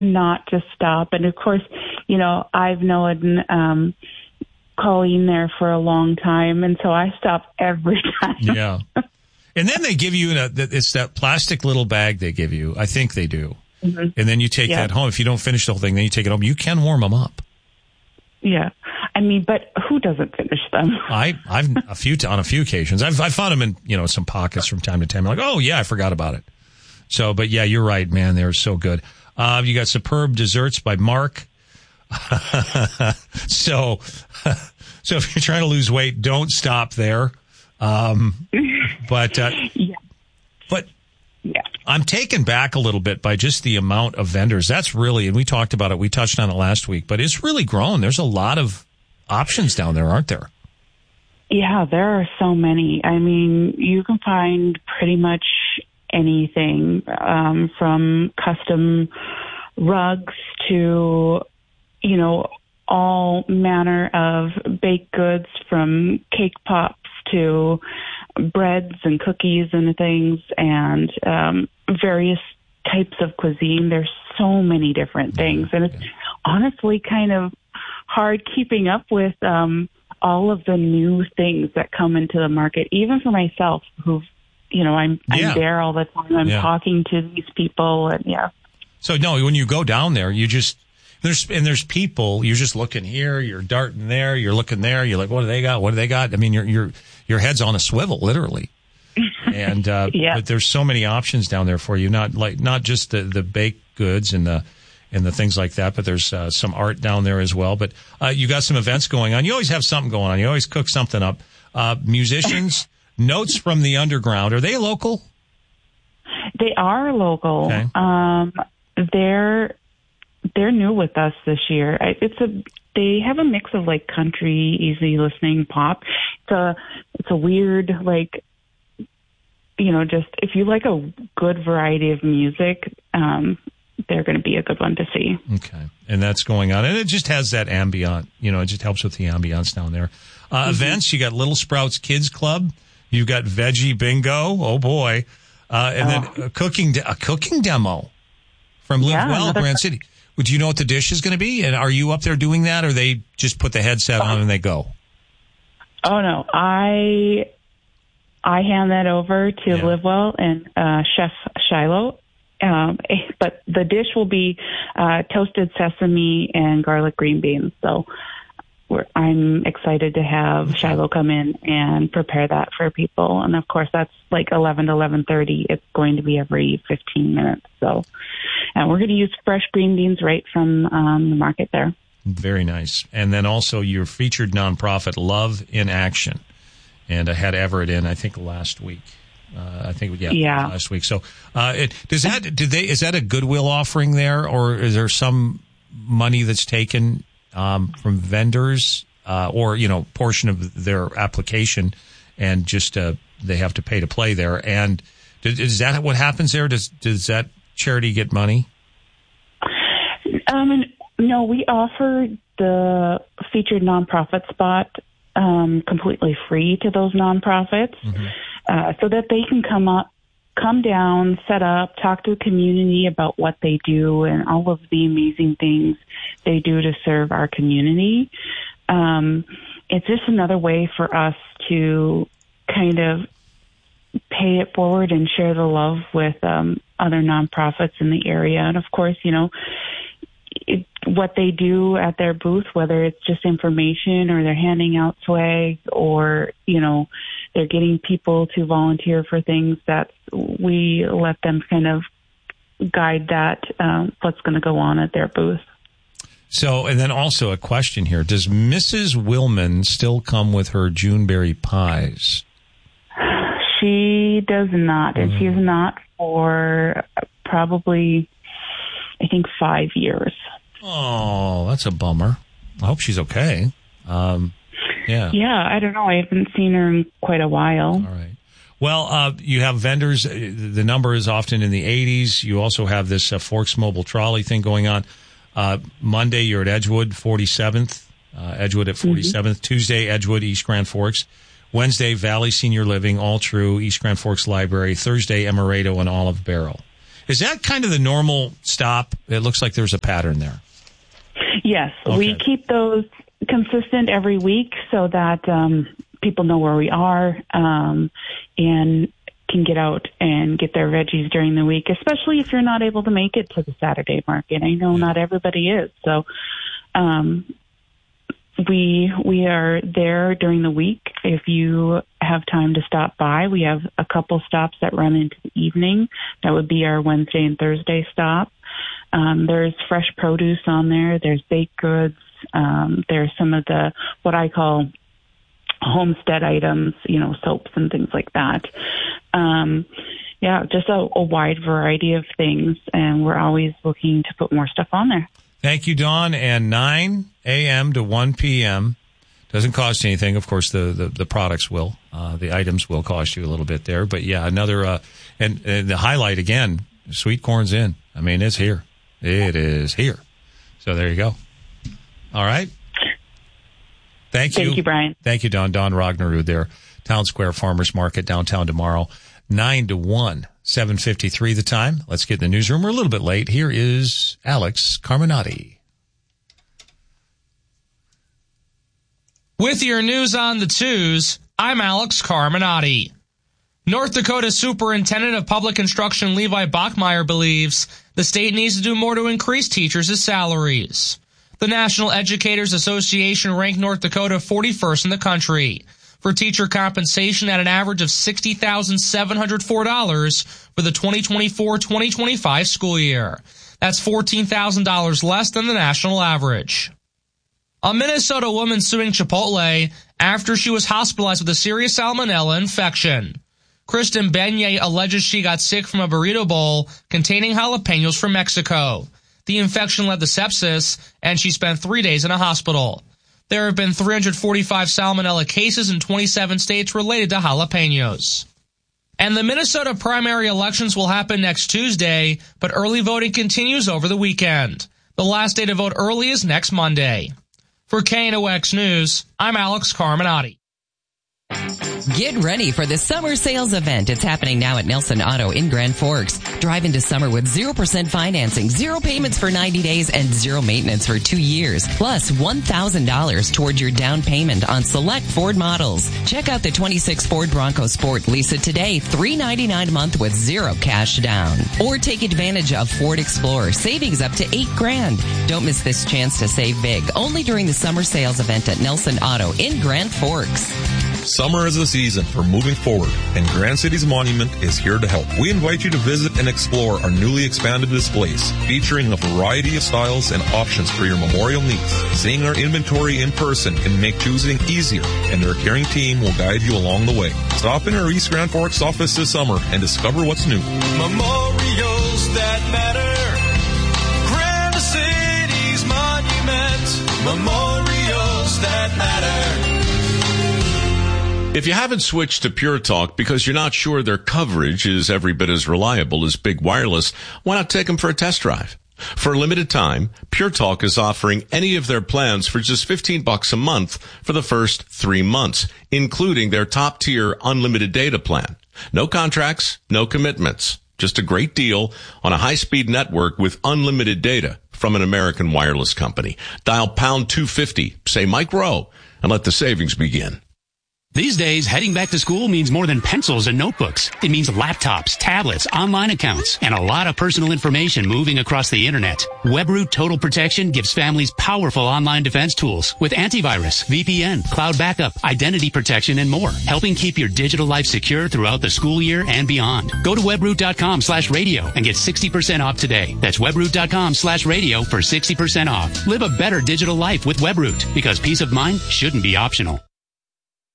not to stop. And of course, I've known Colleen there for a long time, and so I stop every time. Yeah. And then they give you, it's that plastic little bag they give you. I think they do. Mm-hmm. And then you take that home. If you don't finish the whole thing, then you take it home. You can warm them up. Yeah. But who doesn't finish them? I've on a few occasions. I've found them in, some pockets from time to time. I'm like, oh yeah, I forgot about it. So, but yeah, you're right, man. They're so good. You got Superb Desserts by Mark. So if you're trying to lose weight, don't stop there. But I'm taken back a little bit by just the amount of vendors. That's really, and we talked about it. We touched on it last week, but it's really grown. There's a lot of options down there, aren't there? Yeah, there are so many. I mean, you can find pretty much anything, from custom rugs to, all manner of baked goods, from cake pops to breads and cookies and things, and various types of cuisine. There's so many different things, and it's honestly kind of hard keeping up with all of the new things that come into the market, even for myself, who've, I'm there all the time. I'm talking to these people, and So no, when you go down there, you just there's people. You're just looking here, you're darting there, you're looking there. You're like, what do they got? What do they got? I mean, your head's on a swivel, literally. And but there's so many options down there for you. Not just the baked goods and the things like that, but there's some art down there as well. But you got some events going on. You always have something going on. You always cook something up. Musicians, Notes from the Underground. Are they local? They are local. Okay. They're new with us this year. They have a mix of like country, easy listening pop. It's a weird, like, just if you like a good variety of music, they're going to be a good one to see. Okay. And that's going on. And it just has that ambient, it just helps with the ambience down there. Events, you got Little Sprouts Kids Club. You've got Veggie Bingo. Oh boy. And then a cooking demo from Live Well, Grand City. Do you know what the dish is going to be? And are you up there doing that, or they just put the headset on and they go? Oh no. I hand that over to Live Well and Chef Shiloh. But the dish will be toasted sesame and garlic green beans. So I'm excited to have Shiloh come in and prepare that for people. And of course, that's like 11 to 11:30. It's going to be every 15 minutes. So, and we're going to use fresh green beans right from the market there. Very nice. And then also your featured nonprofit, Love in Action. And I had Everett in, I think, last week. Last week. So, is that a goodwill offering there, or is there some money that's taken from vendors, or portion of their application, and just they have to pay to play there? And is that what happens there? Does that charity get money? No, we offer the featured nonprofit spot completely free to those nonprofits. Mm-hmm. So that they can come down, set up, talk to the community about what they do and all of the amazing things they do to serve our community. It's just another way for us to kind of pay it forward and share the love with other nonprofits in the area. And of course, what they do at their booth, whether it's just information or they're handing out swag or, they're getting people to volunteer for things, that we let them kind of guide that, what's going to go on at their booth. So, and then also a question here. Does Mrs. Willman still come with her Juneberry pies? She does not, and she's not for probably, I think, 5 years. Oh, that's a bummer. I hope she's okay. Yeah, I don't know. I haven't seen her in quite a while. All right. Well, you have vendors. The number is often in the 80s. You also have this Forks Mobile Trolley thing going on. Monday, you're at Edgewood, 47th. Edgewood at 47th. Mm-hmm. Tuesday, Edgewood, East Grand Forks. Wednesday, Valley Senior Living, All True, East Grand Forks Library. Thursday, Emerado and Olive Barrel. Is that kind of the normal stop? It looks like there's a pattern there. Yes, Okay. we keep those consistent every week so that people know where we are and can get out and get their veggies during the week, especially if you're not able to make it to the Saturday market. I know not everybody is. So we are there during the week. If you have time to stop by, we have a couple stops that run into the evening. That would be our Wednesday and Thursday stop. There's fresh produce on there. There's baked goods. There's some of the, what I call homestead items, soaps and things like that. Just a wide variety of things. And we're always looking to put more stuff on there. Thank you, Dawn. And 9 a.m. to 1 p.m. Doesn't cost anything. Of course, the products will. The items will cost you a little bit there. But, yeah, another and the highlight, again, sweet corn's in. I mean, it's here. It is here. So there you go. All right. Thank you. Thank you, Brian. Thank you, Dawn. Dawn Rognerud there. Town Square Farmers Market downtown tomorrow, 9 to 1, 7:53 the time. Let's get in the newsroom. We're a little bit late. Here is Alex Carminati. With your news on the twos, I'm Alex Carminati. North Dakota Superintendent of Public Instruction Levi Bachmeyer believes the state needs to do more to increase teachers' salaries. The National Educators Association ranked North Dakota 41st in the country for teacher compensation at an average of $60,704 for the 2024-2025 school year. That's $14,000 less than the national average. A Minnesota woman suing Chipotle after she was hospitalized with a serious salmonella infection. Kristen Beignet alleges she got sick from a burrito bowl containing jalapenos from Mexico. The infection led to sepsis, and she spent 3 days in a hospital. There have been 345 salmonella cases in 27 states related to jalapenos. And the Minnesota primary elections will happen next Tuesday, but early voting continues over the weekend. The last day to vote early is next Monday. For KNOX News, I'm Alex Carminati. Get ready for the summer sales event. It's happening now at Nelson Auto in Grand Forks. Drive into summer with 0% financing, 0 payments for 90 days, and 0 maintenance for 2 years. Plus $1,000 toward your down payment on select Ford models. Check out the 26 Ford Bronco Sport. Lease it today, $399 a month with 0 cash down. Or take advantage of Ford Explorer. Savings up to $8,000. Don't miss this chance to save big. Only during the summer sales event at Nelson Auto in Grand Forks. Summer is the season for moving forward, and Grand Cities Monument is here to help. We invite you to visit and explore our newly expanded displays, featuring a variety of styles and options for your memorial needs. Seeing our inventory in person can make choosing easier, and our caring team will guide you along the way. Stop in our East Grand Forks office this summer and discover what's new. Memorials that matter. Grand Cities Monument. Memorials that matter. If you haven't switched to Pure Talk because you're not sure their coverage is every bit as reliable as Big Wireless, why not take them for a test drive? For a limited time, Pure Talk is offering any of their plans for just $15 a month for the first 3 months, including their top-tier unlimited data plan. No contracts, no commitments. Just a great deal on a high-speed network with unlimited data from an American wireless company. Dial pound 250, say Mike Rowe, and let the savings begin. These days, heading back to school means more than pencils and notebooks. It means laptops, tablets, online accounts, and a lot of personal information moving across the internet. WebRoot Total Protection gives families powerful online defense tools with antivirus, VPN, cloud backup, identity protection, and more, helping keep your digital life secure throughout the school year and beyond. Go to webroot.com/radio and get 60% off today. That's webroot.com/radio for 60% off. Live a better digital life with WebRoot, because peace of mind shouldn't be optional.